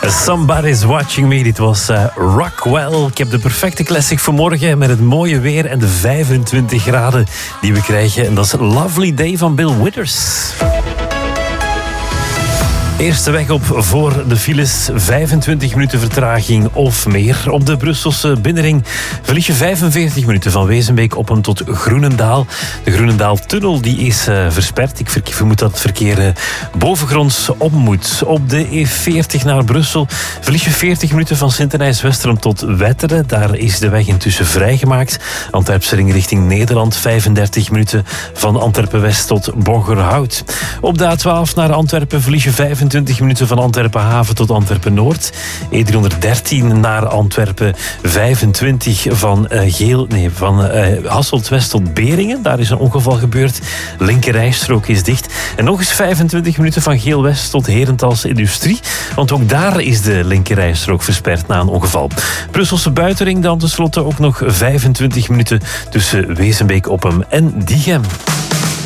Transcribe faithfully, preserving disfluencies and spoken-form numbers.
Somebody's Watching Me, dit was uh, Rockwell. Ik heb de perfecte classic voor morgen met het mooie weer en de vijfentwintig graden die we krijgen. En dat is Lovely Day van Bill Withers. Eerste weg op voor de files, vijfentwintig minuten vertraging of meer. Op de Brusselse binnenring verlies je vijfenveertig minuten van Wezenbeek-Oppem tot Groenendaal. De Groenendaaltunnel die is uh, versperd. Ik vermoed dat het verkeer uh, bovengronds op moet. Op de E veertig naar Brussel verlies je veertig minuten van Sint-Denijs-Westerom tot Wetteren. Daar is de weg intussen vrijgemaakt. Antwerpse ring richting Nederland, vijfendertig minuten van Antwerpen-West tot Borgerhout. Op de A twaalf naar Antwerpen verlies je vijfentwintig minuten van Antwerpen-Haven tot Antwerpen-Noord. E driehonderddertien naar Antwerpen, vijfentwintig van, uh, Geel, nee, van uh, Hasselt-West tot Beringen. Daar is een ongeval gebeurd. Linkerrijstrook is dicht. En nog eens vijfentwintig minuten van Geel-West tot Herentals Industrie. Want ook daar is de linkerrijstrook versperd na een ongeval. Brusselse buitenring dan tenslotte ook nog vijfentwintig minuten tussen Wezenbeek-Oppem en Diegem.